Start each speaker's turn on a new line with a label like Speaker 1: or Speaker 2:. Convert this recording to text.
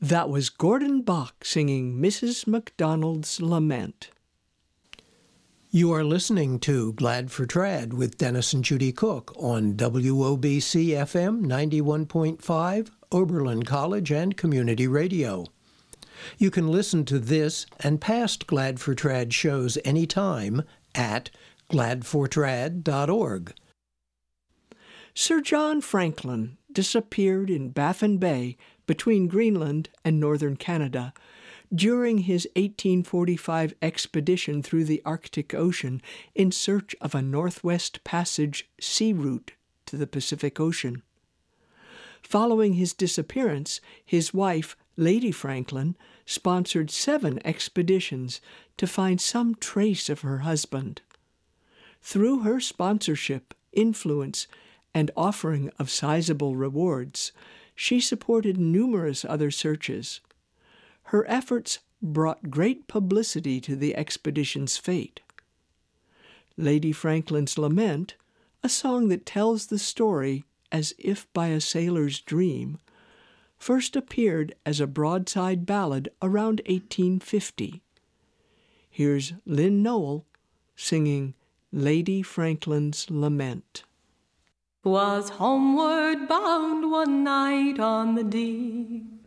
Speaker 1: That was Gordon Bach singing Mrs. MacDonald's Lament.
Speaker 2: You are listening to Glad for Trad with Dennis and Judy Cook on WOBC FM 91.5, Oberlin College and Community Radio. You can listen to this and past Glad for Trad shows anytime at gladfortrad.org.
Speaker 1: Sir John Franklin disappeared in Baffin Bay between Greenland and northern Canada during his 1845 expedition through the Arctic Ocean in search of a Northwest Passage sea route to the Pacific Ocean. Following his disappearance, his wife, Lady Franklin, sponsored 7 expeditions to find some trace of her husband. Through her sponsorship, influence, and offering of sizable rewards, she supported numerous other searches. Her efforts brought great publicity to the expedition's fate. Lady Franklin's Lament, a song that tells the story as if by a sailor's dream, first appeared as a broadside ballad around 1850. Here's Lynn Noel singing Lady Franklin's Lament.
Speaker 3: Was homeward bound one night on the deep